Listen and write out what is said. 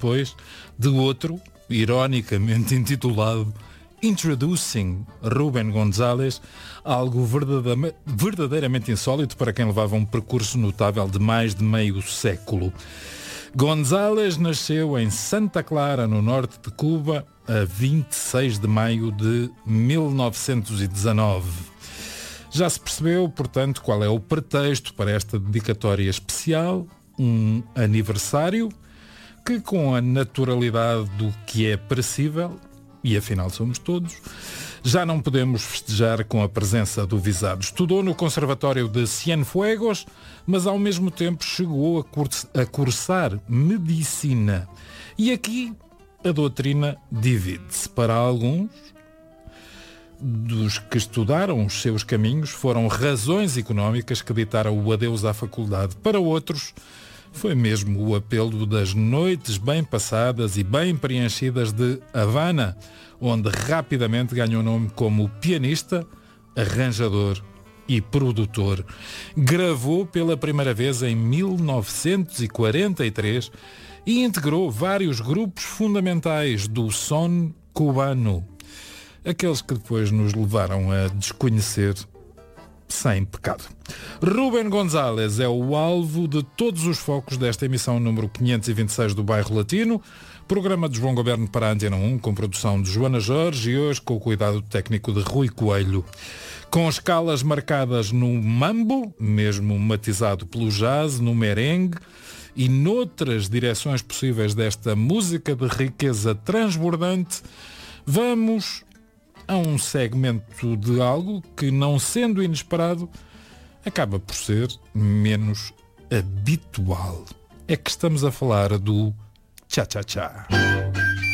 depois de outro, ironicamente intitulado Introducing Rubén González, algo verdadeiramente insólito para quem levava um percurso notável de mais de meio século. González nasceu em Santa Clara, no norte de Cuba, a 26 de maio de 1919. Já se percebeu, portanto, qual é o pretexto para esta dedicatória especial, um aniversário que, com a naturalidade do que é perecível, e afinal somos todos, já não podemos festejar com a presença do visado. Estudou no Conservatório de Cienfuegos, mas ao mesmo tempo chegou a cursar medicina. E aqui a doutrina divide-se. Para alguns dos que estudaram os seus caminhos foram razões económicas que ditaram o adeus à faculdade. Para outros foi mesmo o apelo das noites bem passadas e bem preenchidas de Havana, onde rapidamente ganhou nome como pianista, arranjador e produtor. Gravou pela primeira vez em 1943 e integrou vários grupos fundamentais do son cubano, aqueles que depois nos levaram a desconhecer sem pecado. Rubén González é o alvo de todos os focos desta emissão número 526 do Bairro Latino, programa de João Goberno para a Antena 1, com produção de Joana Jorge e hoje com o cuidado técnico de Rui Coelho. Com escalas marcadas no mambo, mesmo matizado pelo jazz, no merengue e noutras direções possíveis desta música de riqueza transbordante, vamos a um segmento de algo que, não sendo inesperado, acaba por ser menos habitual. É que estamos a falar do cha-cha-cha.